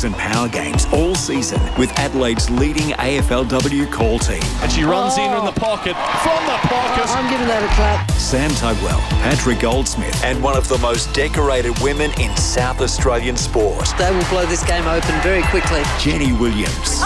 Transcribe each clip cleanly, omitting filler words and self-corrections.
Crows and Power Games all season with Adelaide's leading AFLW call team. And she runs in the pocket, from the pocket. I'm giving that a clap. Sam Tugwell, Patrick Goldsmith, and one of the most decorated women in South Australian sport, They will blow this game open very quickly. Jenny Williams.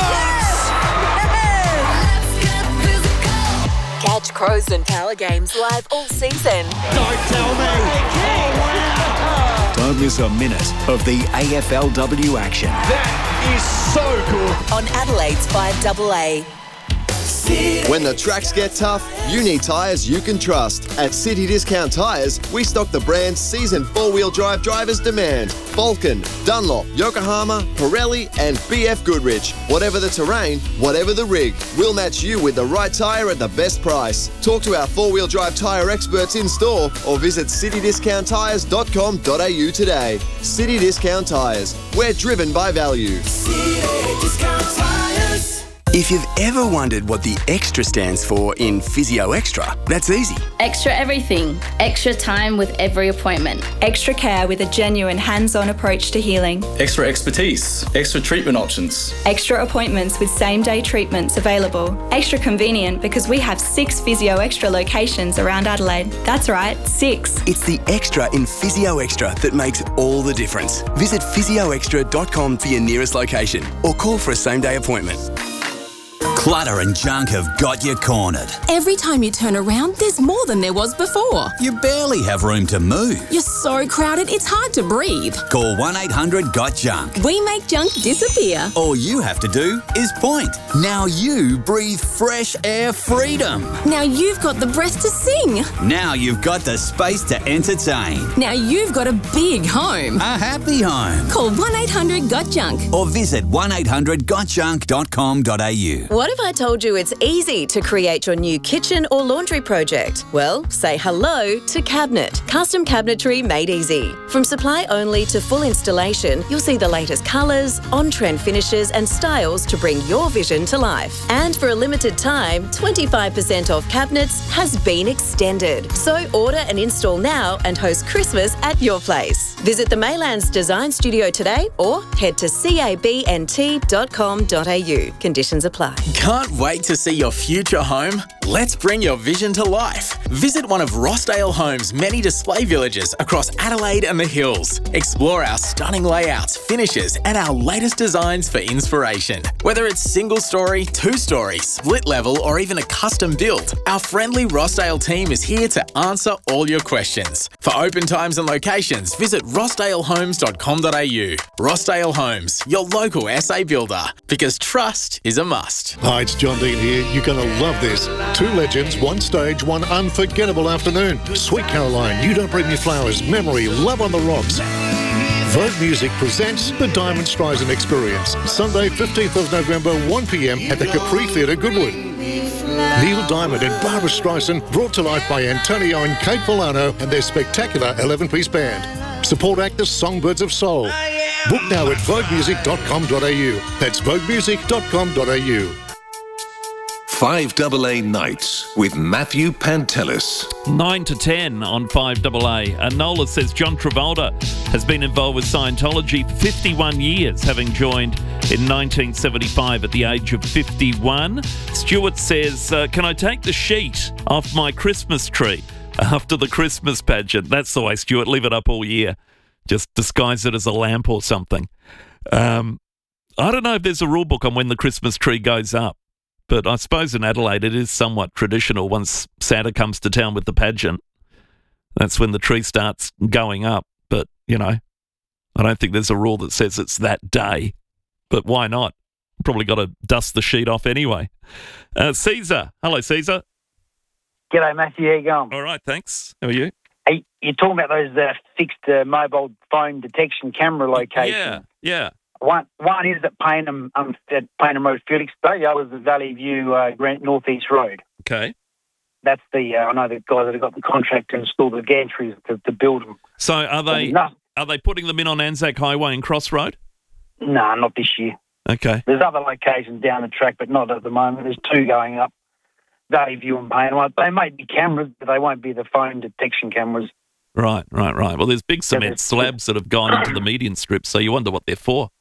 Catch Crows and Power Games live all season. Don't tell me. Don't miss a minute of the AFLW action. That is so good. On Adelaide's 5AA. When the tracks get tough, you need tyres you can trust. At City Discount Tyres, we stock the brands seasoned four-wheel drive drivers demand. Vulcan, Dunlop, Yokohama, Pirelli and BF Goodrich. Whatever the terrain, whatever the rig, we'll match you with the right tyre at the best price. Talk to our four-wheel drive tyre experts in store or visit citydiscounttyres.com.au today. City Discount Tyres. We're driven by value. If you've ever wondered what the extra stands for in Physio Extra, that's easy. Extra everything. Extra time with every appointment. Extra care with a genuine hands-on approach to healing. Extra expertise. Extra treatment options. Extra appointments with same-day treatments available. Extra convenient because we have 6 Physio Extra locations around Adelaide. That's right, 6. It's the extra in Physio Extra that makes all the difference. Visit physioextra.com for your nearest location or call for a same-day appointment. Clutter and junk have got you cornered. Every time you turn around, there's more than there was before. You barely have room to move. You're so crowded, it's hard to breathe. Call 1-800-GOT-JUNK. We make junk disappear. All you have to do is point. Now you breathe fresh air freedom. Now you've got the breath to sing. Now you've got the space to entertain. Now you've got a big home. A happy home. Call 1-800-GOT-JUNK. Or visit 1-800-GOT-JUNK.com.au. What if I told you it's easy to create your new kitchen or laundry project? Well, say hello to Cabinet. Custom cabinetry made easy. From supply only to full installation, you'll see the latest colours, on-trend finishes and styles to bring your vision to life. And for a limited time, 25% off cabinets has been extended. So order and install now and host Christmas at your place. Visit the Maylands Design Studio today or head to cabnt.com.au. Conditions apply. Can't wait to see your future home? Let's bring your vision to life. Visit one of Rossdale Homes' many display villages across Adelaide and the Hills. Explore our stunning layouts, finishes, and our latest designs for inspiration. Whether it's single story, 2-story, split level, or even a custom build, our friendly Rossdale team is here to answer all your questions. For open times and locations, visit rossdalehomes.com.au. Rossdale Homes, your local SA builder, because trust is a must. Hi, it's John Dean here. You're going to love this. 2 legends, 1 stage, 1 unforgettable afternoon. Sweet Caroline, You Don't Bring Me Flowers, Memory, Love on the Rocks. Vogue Music presents the Diamond Streisand Experience. Sunday, 15th of November, 1pm at the Capri Theatre, Goodwood. Neil Diamond and Barbara Streisand brought to life by Antonio and Kate Volano and their spectacular 11-piece band. Support act the Songbirds of Soul. Book now at voguemusic.com.au. That's voguemusic.com.au. 5AA Nights with Matthew Pantelis. 9 to 10 on 5AA. Nola says John Travolta has been involved with Scientology for 51 years, having joined in 1975 at the age of 51. Stuart says, can I take the sheet off my Christmas tree after the Christmas pageant? That's the way, Stuart. Leave it up all year. Just disguise it as a lamp or something. I don't know if there's a rule book on when the Christmas tree goes up. But I suppose in Adelaide it is somewhat traditional once Santa comes to town with the pageant. That's when the tree starts going up. But, you know, I don't think there's a rule that says it's that day. But why not? Probably got to dust the sheet off anyway. Caesar. Hello, Caesar. G'day, Matthew. How you going? All right, thanks. How are you? Hey, you're talking about those fixed mobile phone detection camera locations. Yeah. One is at Paynham Road, Felixstowe. The other is the Valley View North East Road. Okay. That's I know the guys that have got the contract to install the gantries to build them. So are they putting them in on Anzac Highway and Cross Road? No, not this year. Okay. There's other locations down the track, but not at the moment. There's 2 going up, Valley View and Paynham. They may be cameras, but they won't be the phone detection cameras. Right. Well, there's big cement slabs that have gone into the median strip, so you wonder what they're for.